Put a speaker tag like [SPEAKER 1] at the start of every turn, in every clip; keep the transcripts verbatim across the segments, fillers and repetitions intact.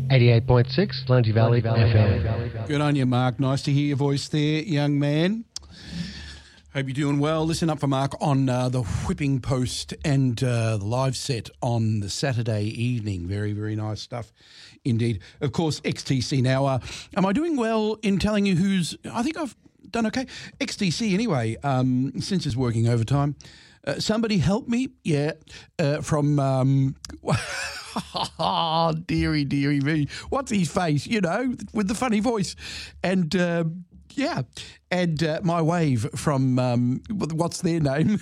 [SPEAKER 1] eighty-eight point six, Plenty Valley, Valley F M.
[SPEAKER 2] Good on you, Mark. Nice to hear your voice there, young man. Hope you're doing well. Listen up for Mark on uh, the Whipping Post and uh, the live set on the Saturday evening. Very, very nice stuff indeed. Of course, X T C now. Uh, am I doing well in telling you who's... I think I've done okay. X T C anyway, um, since it's working overtime. Uh, somebody help me? Yeah, uh, from... Um, oh, dearie, dearie me. What's his face, you know, with the funny voice. And... Uh, Yeah, and uh, my wave from, um, what's their name?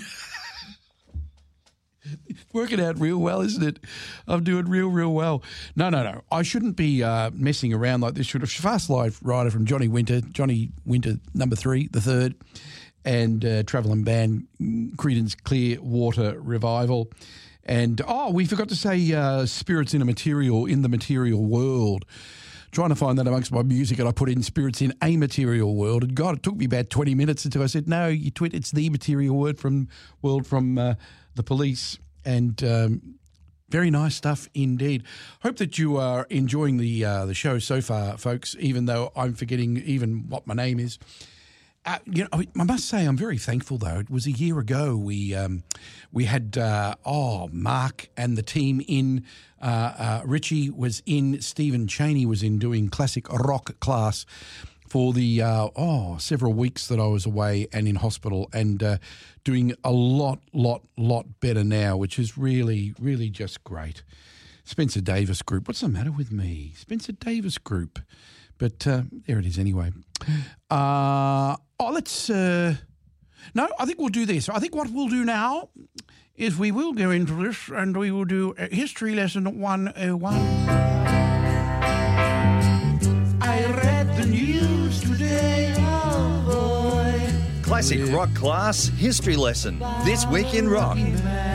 [SPEAKER 2] Working out real well, isn't it? I'm doing real, real well. No, no, no. I shouldn't be uh, messing around like this. Should have Fast Life Rider from Johnny Winter, Johnny Winter number three, the third, and uh, Travelling Band, Creedence Clearwater Revival. And, oh, we forgot to say uh, Spirits in a Material, in the Material World. Trying to find that amongst my music, and I put in Spirits in a Material World. And God, it took me about twenty minutes until I said, no, you twit, it's the Material Word from World from uh, the Police. And um, very nice stuff indeed. Hope that you are enjoying the uh, the show so far, folks, even though I'm forgetting even what my name is. Uh, you know, I must say I'm very thankful, though. It was a year ago we um, we had, uh, oh, Mark and the team in, uh, uh, Richie was in, Stephen Chaney was in doing classic rock class for the, uh, oh, several weeks that I was away and in hospital, and uh, doing a lot, lot, lot better now, which is really, really just great. Spencer Davis Group. What's the matter with me? Spencer Davis Group. But uh, there it is anyway. Uh, oh, let's... Uh, no, I think we'll do this. I think what we'll do now is we will go into this and we will do a history lesson one oh one. I read the news today, oh boy.
[SPEAKER 3] Classic rock class history lesson. This week in rock.